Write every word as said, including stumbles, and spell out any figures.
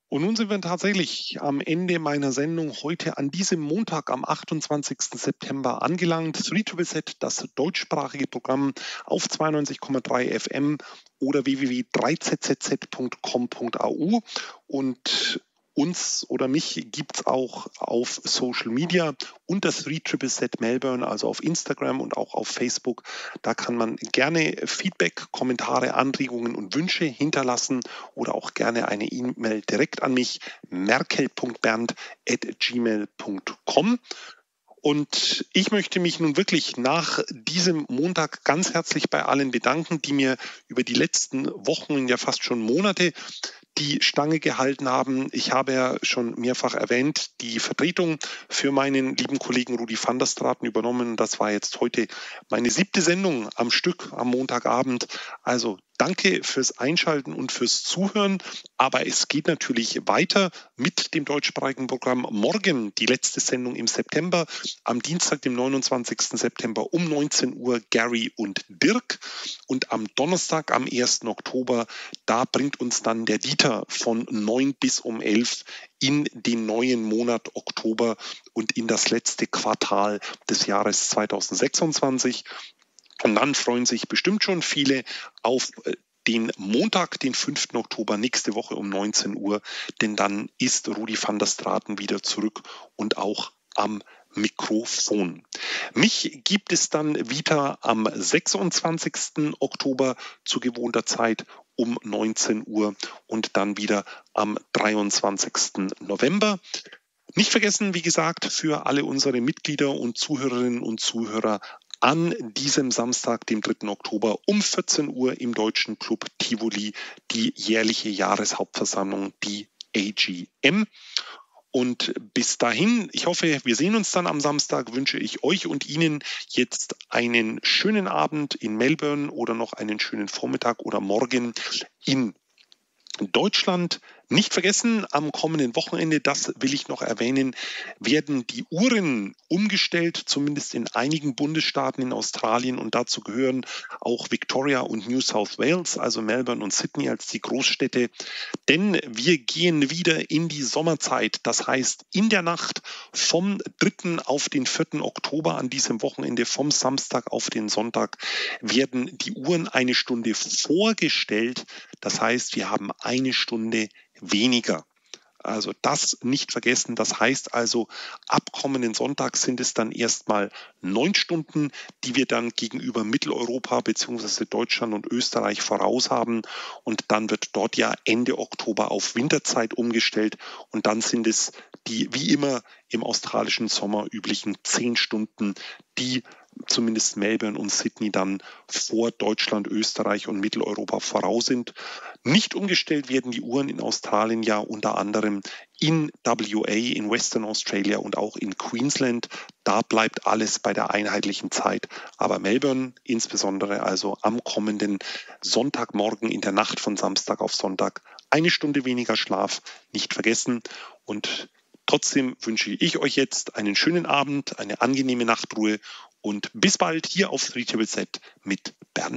Und nun sind wir tatsächlich am Ende meiner Sendung heute an diesem Montag, am achtundzwanzigsten September angelangt. drei Z Z Z, das deutschsprachige Programm auf zweiundneunzig Komma drei F M oder w w w punkt drei z z z punkt com punkt a u. Und uns oder mich gibt es auch auf Social Media unter drei Z Z Z Melbourne, also auf Instagram und auch auf Facebook. Da kann man gerne Feedback, Kommentare, Anregungen und Wünsche hinterlassen oder auch gerne eine E-Mail direkt an mich, merkel punkt bernd at gmail punkt com. Und ich möchte mich nun wirklich nach diesem Montag ganz herzlich bei allen bedanken, die mir über die letzten Wochen, ja fast schon Monate, die Stange gehalten haben. Ich habe ja schon mehrfach erwähnt, die Vertretung für meinen lieben Kollegen Rudi van der Straten übernommen. Das war jetzt heute meine siebte Sendung am Stück am Montagabend. Also danke fürs Einschalten und fürs Zuhören. Aber es geht natürlich weiter mit dem deutschsprachigen Programm. Morgen die letzte Sendung im September. Am Dienstag, dem neunundzwanzigsten September um neunzehn Uhr Gary und Dirk. Und am Donnerstag, am ersten Oktober, da bringt uns dann der Dieter von neun bis um elf in den neuen Monat Oktober und in das letzte Quartal des Jahres zweitausendsechsundzwanzig. Und dann freuen sich bestimmt schon viele auf den Montag, den fünften Oktober, nächste Woche um neunzehn Uhr, denn dann ist Rudi van der Straten wieder zurück und auch am Mikrofon. Mich gibt es dann wieder am sechsundzwanzigsten Oktober zu gewohnter Zeit um neunzehn Uhr und dann wieder am dreiundzwanzigsten November. Nicht vergessen, wie gesagt, für alle unsere Mitglieder und Zuhörerinnen und Zuhörer an diesem Samstag, dem dritten Oktober um vierzehn Uhr im Deutschen Club Tivoli die jährliche Jahreshauptversammlung, die A G M. Und bis dahin, ich hoffe, wir sehen uns dann am Samstag, wünsche ich euch und Ihnen jetzt einen schönen Abend in Melbourne oder noch einen schönen Vormittag oder Morgen in Deutschland. Nicht vergessen, am kommenden Wochenende, das will ich noch erwähnen, werden die Uhren umgestellt, zumindest in einigen Bundesstaaten in Australien, und dazu gehören auch Victoria und New South Wales, also Melbourne und Sydney als die Großstädte, denn wir gehen wieder in die Sommerzeit. Das heißt, in der Nacht vom dritten auf den vierten Oktober an diesem Wochenende, vom Samstag auf den Sonntag, werden die Uhren eine Stunde vorgestellt. Das heißt, wir haben eine Stunde weniger. Also das nicht vergessen. Das heißt also, ab kommenden Sonntag sind es dann erstmal neun Stunden, die wir dann gegenüber Mitteleuropa bzw. Deutschland und Österreich voraus haben. Und dann wird dort ja Ende Oktober auf Winterzeit umgestellt. Und dann sind es die wie immer im australischen Sommer üblichen zehn Stunden, die zumindest Melbourne und Sydney dann vor Deutschland, Österreich und Mitteleuropa voraus sind. Nicht umgestellt werden die Uhren in Australien ja unter anderem in W A, in Western Australia und auch in Queensland. Da bleibt alles bei der einheitlichen Zeit. Aber Melbourne insbesondere also am kommenden Sonntagmorgen in der Nacht von Samstag auf Sonntag eine Stunde weniger Schlaf, nicht vergessen. Und trotzdem wünsche ich euch jetzt einen schönen Abend, eine angenehme Nachtruhe und bis bald hier auf drei Z Z Z mit Bernd.